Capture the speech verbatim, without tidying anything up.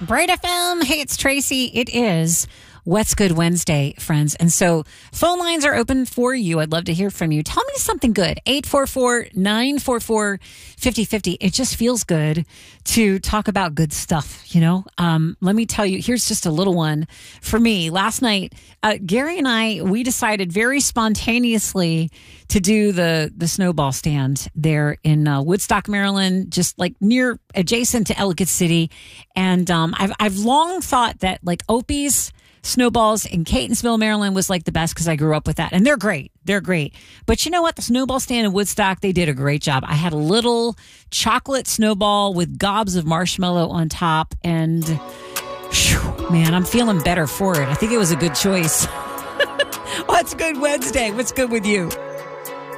Bright F M. Hey, it's Tracy. It is What's Good Wednesday, friends. And so phone lines are open for you. I'd love to hear from you. Tell me something good. eight four four, nine four four, five oh five oh. It just feels good to talk about good stuff, you know? Um, let me tell you, here's just a little one for me. Last night, uh, Gary and I, we decided very spontaneously to do the, the snowball stand there in uh, Woodstock, Maryland, just like near adjacent to Ellicott City. And um, I've, I've long thought that like Opie's snowballs in Catonsville, Maryland was like the best because I grew up with that. And they're great. They're great. But you know what? The snowball stand in Woodstock, they did a great job. I had a little chocolate snowball with gobs of marshmallow on top. And whew, man, I'm feeling better for it. I think it was a good choice. What's good Wednesday? What's good with you?